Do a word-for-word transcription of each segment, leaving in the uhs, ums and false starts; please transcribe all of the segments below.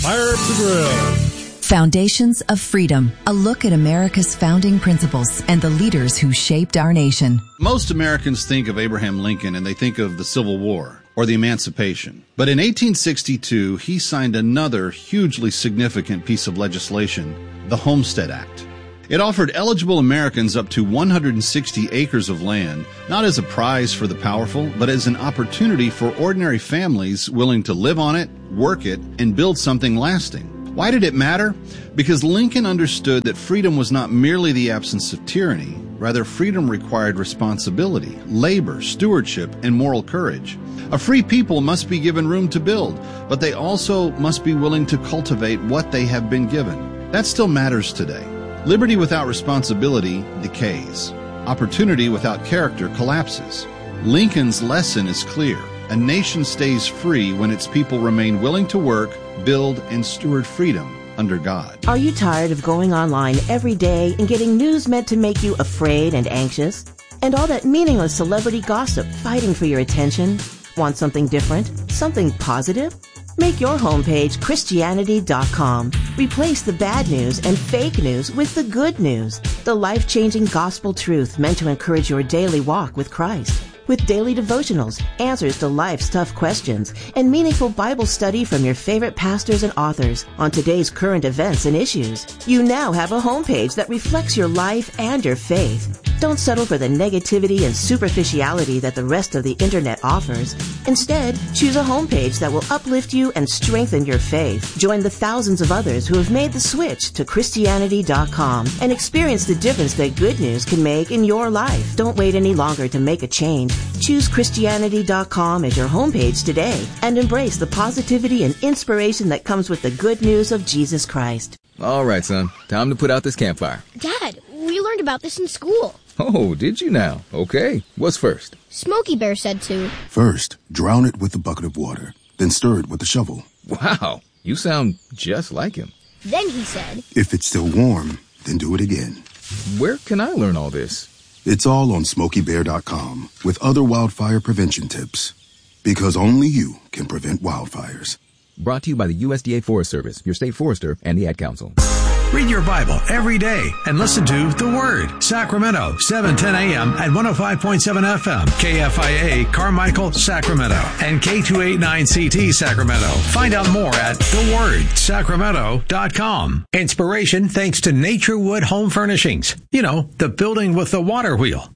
Fire up the grill. Foundations of Freedom, a look at America's founding principles and the leaders who shaped our nation. Most Americans think of Abraham Lincoln and they think of the Civil War or the Emancipation. But in eighteen sixty-two, he signed another hugely significant piece of legislation, the Homestead Act. It offered eligible Americans up to one hundred sixty acres of land, not as a prize for the powerful, but as an opportunity for ordinary families willing to live on it, work it, and build something lasting. Why did it matter? Because Lincoln understood that freedom was not merely the absence of tyranny. Rather, freedom required responsibility, labor, stewardship, and moral courage. A free people must be given room to build, but they also must be willing to cultivate what they have been given. That still matters today. Liberty without responsibility decays. Opportunity without character collapses. Lincoln's lesson is clear. A nation stays free when its people remain willing to work, build, and steward freedom under God. Are you tired of going online every day and getting news meant to make you afraid and anxious? And all that meaningless celebrity gossip fighting for your attention? Want something different? Something positive? Make your homepage Christianity dot com. Replace the bad news and fake news with the good news. The life-changing gospel truth meant to encourage your daily walk with Christ. With daily devotionals, answers to life's tough questions, and meaningful Bible study from your favorite pastors and authors on today's current events and issues. You now have a homepage that reflects your life and your faith. Don't settle for the negativity and superficiality that the rest of the internet offers. Instead, choose a homepage that will uplift you and strengthen your faith. Join the thousands of others who have made the switch to Christianity dot com and experience the difference that good news can make in your life. Don't wait any longer to make a change. Choose Christianity dot com as your homepage today and embrace the positivity and inspiration that comes with the good news of Jesus Christ. All right, son. Time to put out this campfire. Dad, we learned about this in school. Oh, did you now? Okay. What's first? Smokey Bear said to. First, drown it with a bucket of water, then stir it with a shovel. Wow, you sound just like him. Then he said, if it's still warm, then do it again. Where can I learn all this? It's all on Smokey Bear dot com with other wildfire prevention tips. Because only you can prevent wildfires. Brought to you by the U S D A Forest Service, your state forester, and the Ad Council. Read your Bible every day and listen to The Word. Sacramento, seven ten a.m. at one oh five point seven F M. K F I A, Carmichael, Sacramento. And K two eighty-nine C T, Sacramento. Find out more at the word sacramento dot com. Inspiration thanks to Naturewood Home Furnishings. You know, the building with the water wheel.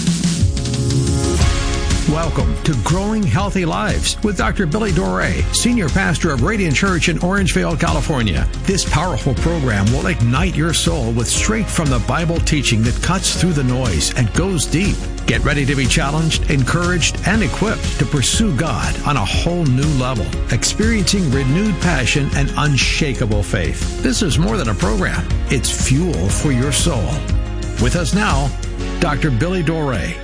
Welcome to Growing Healthy Lives with Doctor Billy Doré, Senior Pastor of Radiant Church in Orangevale, California. This powerful program will ignite your soul with straight from the Bible teaching that cuts through the noise and goes deep. Get ready to be challenged, encouraged, and equipped to pursue God on a whole new level, experiencing renewed passion and unshakable faith. This is more than a program. It's fuel for your soul. With us now, Doctor Billy Doré.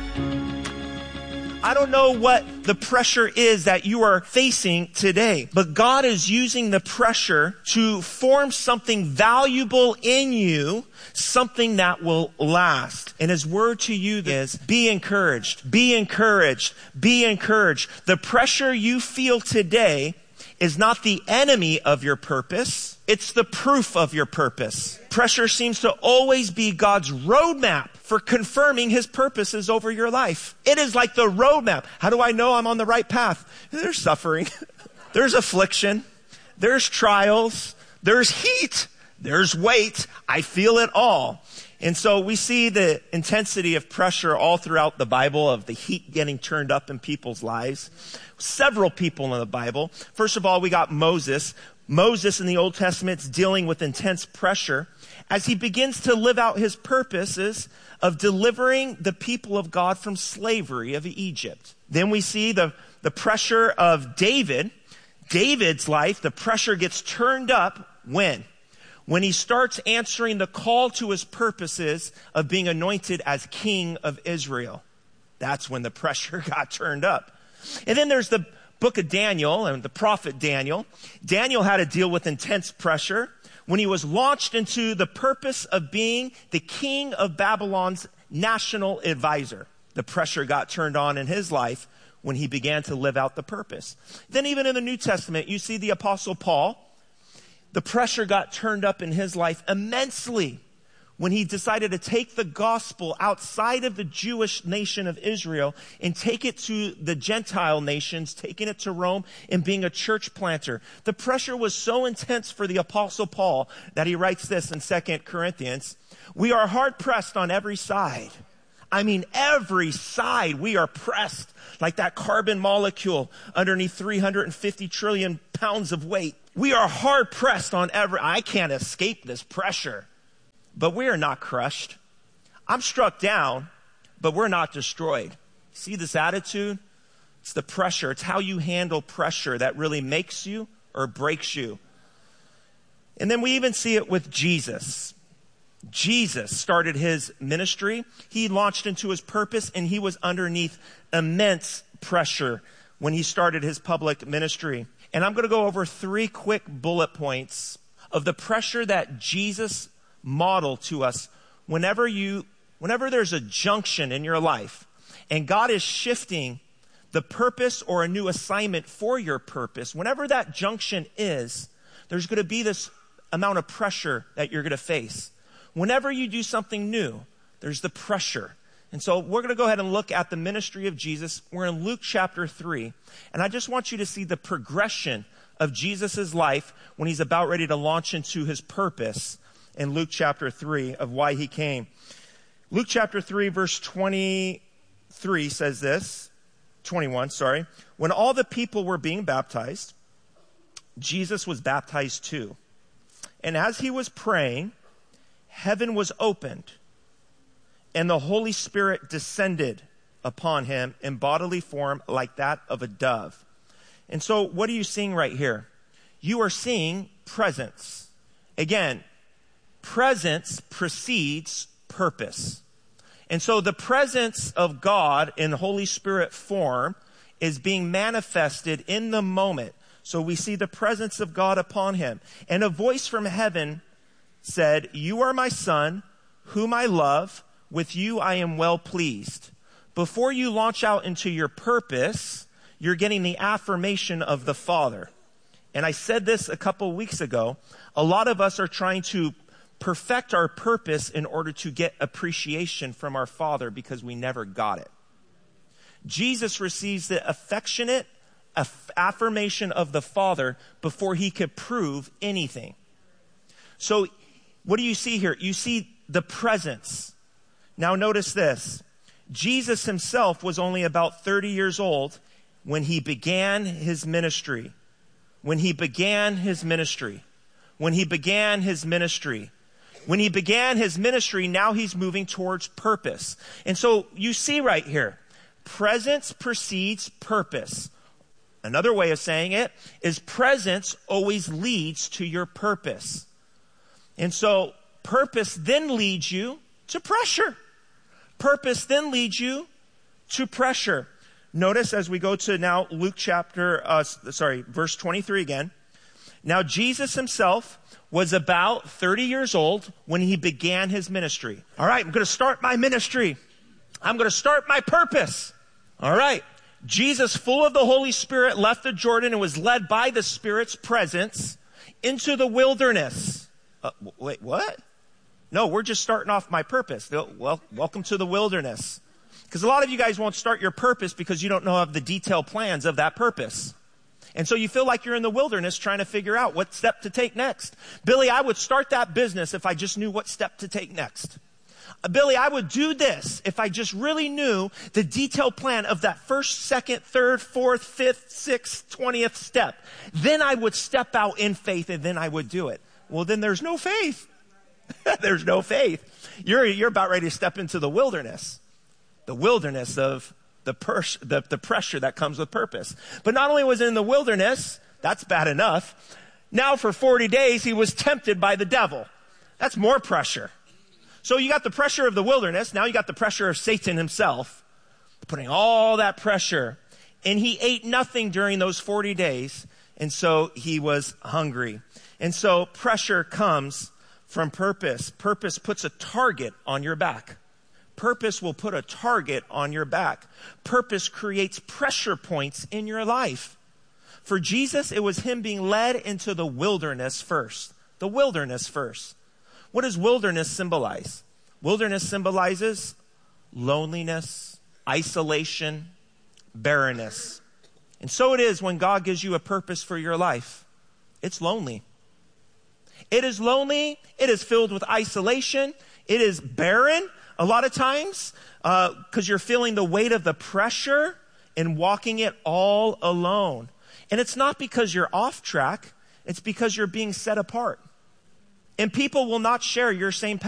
I don't know what the pressure is that you are facing today, but God is using the pressure to form something valuable in you, something that will last. And his word to you is, be encouraged, be encouraged, be encouraged. The pressure you feel today is not the enemy of your purpose. It's the proof of your purpose. Pressure seems to always be God's roadmap for confirming his purposes over your life. It is like the roadmap. How do I know I'm on the right path? There's suffering. There's affliction. There's trials. There's heat. There's weight. I feel it all. And so we see the intensity of pressure all throughout the Bible, of the heat getting turned up in people's lives. Several people in the Bible. First of all, we got Moses. Moses in the Old Testament is dealing with intense pressure as he begins to live out his purposes of delivering the people of God from slavery of Egypt. Then we see the, the pressure of David. David's life, the pressure gets turned up when? When he starts answering the call to his purposes of being anointed as king of Israel. That's when the pressure got turned up. And then there's the book of Daniel and the prophet Daniel. Daniel had to deal with intense pressure when he was launched into the purpose of being the king of Babylon's national advisor. The pressure got turned on in his life when he began to live out the purpose. Then even in the New Testament, you see the apostle Paul. The pressure got turned up in his life immensely when he decided to take the gospel outside of the Jewish nation of Israel and take it to the Gentile nations, taking it to Rome and being a church planter. The pressure was so intense for the Apostle Paul that he writes this in Second Corinthians. We are hard pressed on every side. I mean, every side we are pressed like that carbon molecule underneath three hundred fifty trillion pounds of weight. We are hard pressed on every, I can't escape this pressure. But we are not crushed. I'm struck down, but we're not destroyed. See this attitude? It's the pressure. It's how you handle pressure that really makes you or breaks you. And then we even see it with Jesus. Jesus started his ministry. He launched into his purpose, and he was underneath immense pressure when he started his public ministry. And I'm going to go over three quick bullet points of the pressure that Jesus model to us whenever you, whenever there's a junction in your life and God is shifting the purpose or a new assignment for your purpose, whenever that junction is, there's going to be this amount of pressure that you're going to face. Whenever you do something new, there's the pressure. And so we're going to go ahead and look at the ministry of Jesus. We're in Luke chapter three. And I just want you to see the progression of Jesus' life when he's about ready to launch into his purpose in Luke chapter three of why he came. Luke chapter three verse twenty-three says this, twenty-one, sorry. When all the people were being baptized, Jesus was baptized too. And as he was praying, heaven was opened, and the Holy Spirit descended upon him in bodily form like that of a dove. And so what are you seeing right here? You are seeing presence. Again, presence precedes purpose. And so the presence of God in Holy Spirit form is being manifested in the moment. So we see the presence of God upon him. And a voice from heaven said, "You are my son, whom I love. With you I am well pleased." Before you launch out into your purpose, you're getting the affirmation of the Father. And I said this a couple weeks ago. A lot of us are trying to perfect our purpose in order to get appreciation from our Father because we never got it. Jesus receives the affectionate aff- affirmation of the Father before he could prove anything. So what do you see here? You see the presence. Now notice this. Jesus himself was only about thirty years old when he began his ministry. When he began his ministry. When he began his ministry. When he began his ministry, now he's moving towards purpose. And so you see right here, presence precedes purpose. Another way of saying it is presence always leads to your purpose. And so purpose then leads you to pressure. Purpose then leads you to pressure. Notice as we go to now Luke chapter, uh, sorry, verse twenty-three again. Now Jesus himself was about thirty years old when he began his ministry. All right, I'm going to start my ministry. I'm going to start my purpose. All right. Jesus, full of the Holy Spirit, left the Jordan and was led by the Spirit's presence into the wilderness. Uh, wait, what? No, we're just starting off my purpose. Well, welcome to the wilderness. Because a lot of you guys won't start your purpose because you don't know of the detailed plans of that purpose. And so you feel like you're in the wilderness trying to figure out what step to take next. Billy, I would start that business if I just knew what step to take next. Uh, Billy, I would do this if I just really knew the detailed plan of that first, second, third, fourth, fifth, sixth, twentieth step. Then I would step out in faith and then I would do it. Well, then there's no faith. There's no faith. You're, you're about ready to step into the wilderness. The wilderness of the, pers- the, the pressure that comes with purpose. But not only was he in the wilderness, that's bad enough. Now for forty days, he was tempted by the devil. That's more pressure. So you got the pressure of the wilderness. Now you got the pressure of Satan himself, putting all that pressure. And he ate nothing during those forty days. And so he was hungry. And so pressure comes from purpose. Purpose puts a target on your back. Purpose will put a target on your back. Purpose creates pressure points in your life. For Jesus, it was him being led into the wilderness first. The wilderness first. What does wilderness symbolize? Wilderness symbolizes loneliness, isolation, barrenness. And so it is when God gives you a purpose for your life. It's lonely. It is lonely. It is filled with isolation. It is barren a lot of times because uh, you're feeling the weight of the pressure and walking it all alone. And it's not because you're off track. It's because you're being set apart. And people will not share your same path.